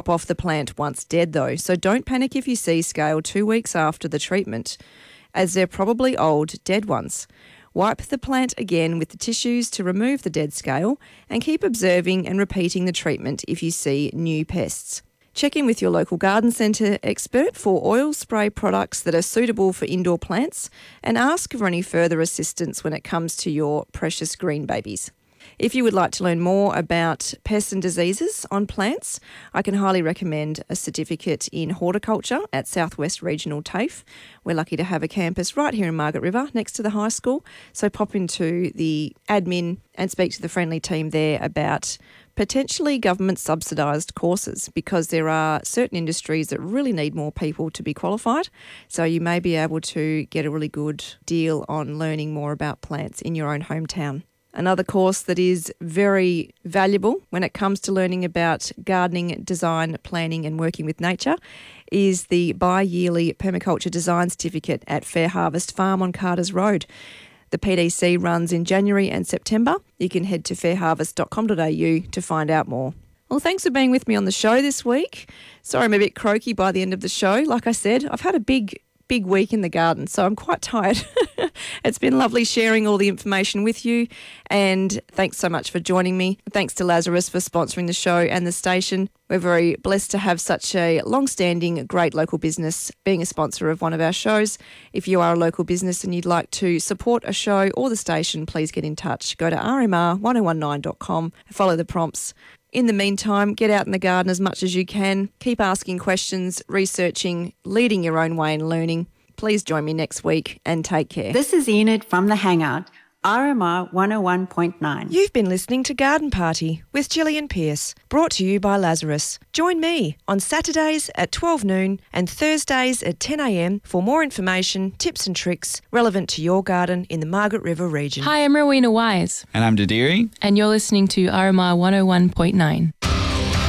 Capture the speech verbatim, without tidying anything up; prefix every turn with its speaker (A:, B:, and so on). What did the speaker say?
A: drop off the plant once dead though, so don't panic if you see scale two weeks after the treatment, as they're probably old, dead ones. Wipe the plant again with the tissues to remove the dead scale and keep observing and repeating the treatment if you see new pests. Check in with your local garden centre expert for oil spray products that are suitable for indoor plants and ask for any further assistance when it comes to your precious green babies. If you would like to learn more about pests and diseases on plants, I can highly recommend a certificate in horticulture at Southwest Regional TAFE. We're lucky to have a campus right here in Margaret River next to the high school, so pop into the admin and speak to the friendly team there about potentially government subsidised courses, because there are certain industries that really need more people to be qualified. So you may be able to get a really good deal on learning more about plants in your own hometown. Another course that is very valuable when it comes to learning about gardening, design, planning and working with nature is the bi-yearly Permaculture Design Certificate at Fair Harvest Farm on Carters Road. The P D C runs in January and September. You can head to fair harvest dot com dot a u to find out more. Well, thanks for being with me on the show this week. Sorry I'm a bit croaky by the end of the show. Like I said, I've had a big, big week in the garden, so I'm quite tired. It's been lovely sharing all the information with you, and thanks so much for joining me. Thanks to Lazarus for sponsoring the show and the station. We're very blessed to have such a long-standing, great local business being a sponsor of one of our shows. If you are a local business and you'd like to support a show or the station, please get in touch. Go to r m r one oh one nine dot com, follow the prompts. In the meantime, get out in the garden as much as you can. Keep asking questions, researching, leading your own way and learning. Please join me next week and take care.
B: This is Enid from The Hangout, R M R one oh one point nine.
A: You've been listening to Garden Party with Gillian Pearce, brought to you by Lazarus. Join me on Saturdays at twelve noon and Thursdays at ten a m for more information, tips and tricks relevant to your garden in the Margaret River region.
C: Hi, I'm Rowena Wise.
D: And I'm Dadiri.
C: And you're listening to R M R one oh one point nine.